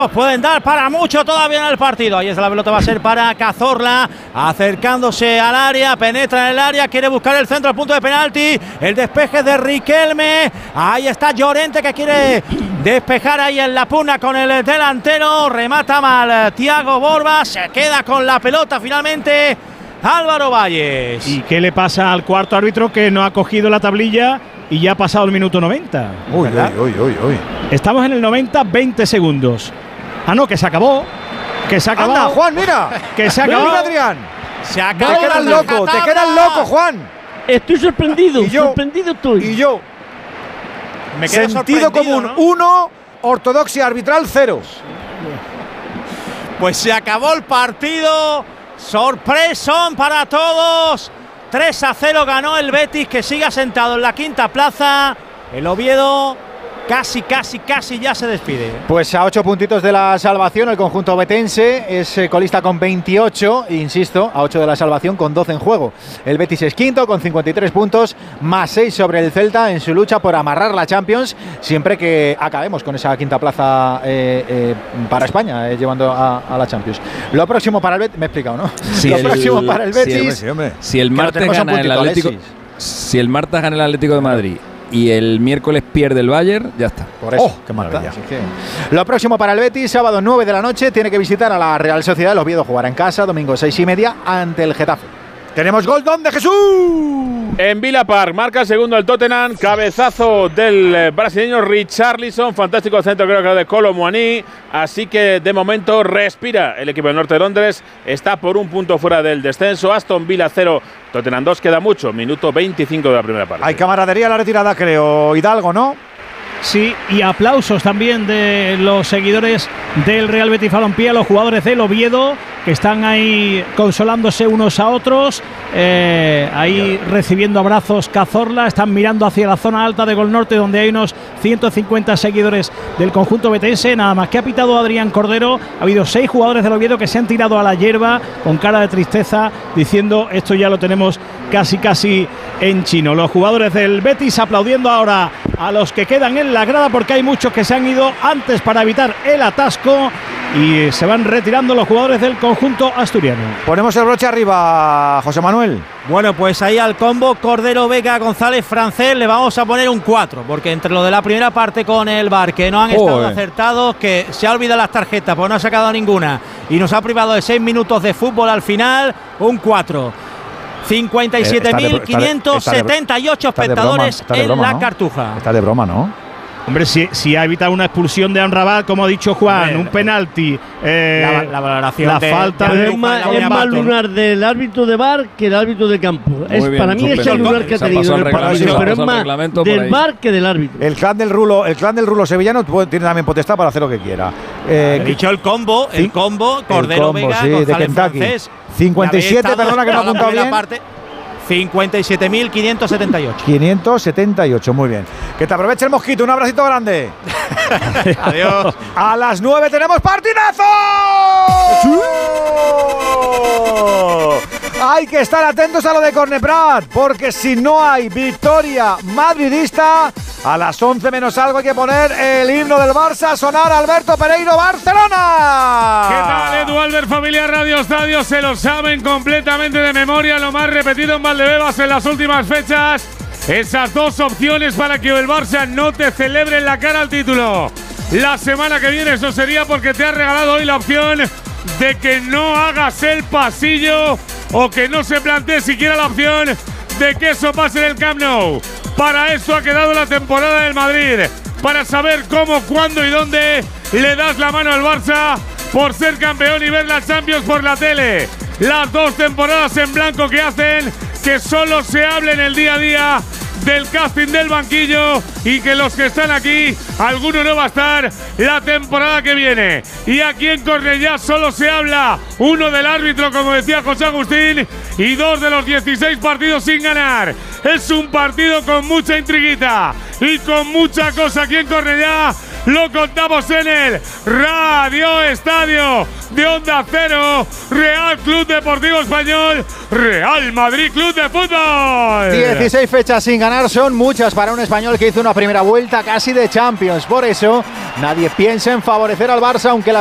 Pueden dar para mucho todavía en el partido. Ahí está la pelota, va a ser para Cazorla, acercándose al área, penetra en el área, quiere buscar el centro al punto de penalti, el despeje de Riquelme, ahí está Llorente que quiere despejar ahí en la pugna con el delantero, remata mal Thiago Borba, se queda con la pelota finalmente Álvaro Valles. ¿Y qué le pasa al cuarto árbitro que no ha cogido la tablilla y ya ha pasado el minuto 90? Uy. Estamos en el 90, 20 segundos. Ah, no, que se acabó. Anda, Juan, mira. Que se acabó. Mira, Adrián. Se acabó. Te quedas loco, Juan. Estoy sorprendido. Sorprendido estoy. Y yo. Me quedo sentido común, ¿no? 1, ortodoxia arbitral 0. Pues se acabó el partido. Sorpresón para todos. 3-0 ganó el Betis, que sigue sentado en la quinta plaza. El Oviedo casi ya se despide. Pues a 8 puntitos de la salvación, el conjunto betense es colista con 28, insisto, a 8 de la salvación con 12 en juego. El Betis es quinto con 53 puntos, más 6 sobre el Celta en su lucha por amarrar la Champions, siempre que acabemos con esa quinta plaza para España, llevando a la Champions. Lo próximo para el Betis, me he explicado, ¿no? Si próximo para el Betis. Si el martes gana el Atlético, si el martes gana el Atlético de Madrid y el miércoles pierde el Bayern, ya está. Por eso. ¡Qué maravilla! Lo próximo para el Betis, sábado 9 de la noche, tiene que visitar a la Real Sociedad. El Oviedo jugará en casa, domingo 6:30 ante el Getafe. Tenemos gol de Jesús. En Villa Park, marca el segundo el Tottenham, cabezazo del brasileño Richarlison, fantástico centro creo que de Kolo Muani, así que de momento respira el equipo del norte de Londres, está por un punto fuera del descenso. Aston Villa 0, Tottenham 2, queda mucho, minuto 25 de la primera parte. Hay camaradería en la retirada, creo, Hidalgo, ¿no? Sí, y aplausos también de los seguidores del Real Betis Balompié, los jugadores del Oviedo, que están ahí consolándose unos a otros, ahí recibiendo abrazos Cazorla, están mirando hacia la zona alta de Gol Norte, donde hay unos 150 seguidores del conjunto betense. Nada más que ha pitado Adrián Cordero, ha habido 6 jugadores del Oviedo que se han tirado a la hierba con cara de tristeza, diciendo esto ya lo tenemos casi en chino. Los jugadores del Betis aplaudiendo ahora a los que quedan en la grada, porque hay muchos que se han ido antes para evitar el atasco y se van retirando los jugadores del conjunto asturiano. Ponemos el broche arriba, José Manuel. Bueno, pues ahí al combo Cordero, Vega, González, Francés le vamos a poner un 4, porque entre lo de la primera parte con el VAR, que no han estado acertados, que se ha olvidado las tarjetas, pues no ha sacado ninguna y nos ha privado de 6 minutos de fútbol al final, un 4. 57.578 espectadores en la Cartuja. Está de broma, ¿no? Hombre, si ha evitado una expulsión de Amrabat, como ha dicho Juan, un penalti, la valoración, la falta es más lunar del árbitro de VAR que del árbitro de campo. Para mí es el lunar que ha tenido el partido, pero es más del VAR que del árbitro. El clan del rulo sevillano tiene también potestad para hacer lo que quiera. Dicho el combo, Cordero, Vega, sí, González, de Kentucky. Francés. 57, perdona que no ha apuntado bien. 57.578. 578, muy bien. Que te aproveche el mosquito, un abracito grande. Adiós. A las 9 tenemos partidazo. Hay que estar atentos a lo de Corneprat, porque si no hay victoria madridista, a las 11 menos algo hay que poner el himno del Barça a sonar. Alberto Pereiro, Barcelona. ¿Qué tal, Edu Albert, familia Radio Estadio? Se lo saben completamente de memoria, lo más repetido en Valdebebas en las últimas fechas. Esas dos opciones para que el Barça no te celebre en la cara al título. La semana que viene eso sería porque te ha regalado hoy la opción de que no hagas el pasillo o que no se plantee siquiera la opción de que eso pase en el Camp Nou. Para eso ha quedado la temporada del Madrid, para saber cómo, cuándo y dónde le das la mano al Barça por ser campeón y ver la Champions por la tele. Las 2 temporadas en blanco que hacen que solo se hable en el día a día del casting del banquillo y que los que están aquí, alguno no va a estar la temporada que viene. Y aquí en Cornellá solo se habla, 1 del árbitro, como decía José Agustín, y 2 de los 16 partidos sin ganar. Es un partido con mucha intriguita y con mucha cosa aquí en Cornellá, lo contamos en el Radio Estadio de Onda Cero. Real Club Deportivo Español, Real Madrid Club de Fútbol. 16 fechas sin ganar son muchas para un español que hizo una primera vuelta casi de Champions. Por eso nadie piensa en favorecer al Barça, aunque la